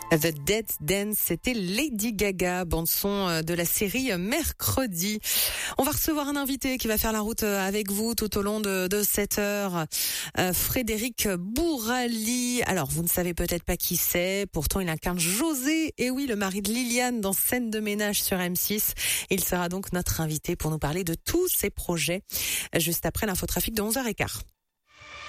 The Dead Dance, c'était Lady Gaga, bande-son de la série Mercredi. On va recevoir un invité qui va faire la route avec vous tout au long de cette heure, Frédéric Bourali. Alors, vous ne savez peut-être pas qui c'est, pourtant il incarne José, et oui, le mari de Liliane dans Scène de ménage sur M6. Il sera donc notre invité pour nous parler de tous ses projets, juste après l'infotrafic de 11h15.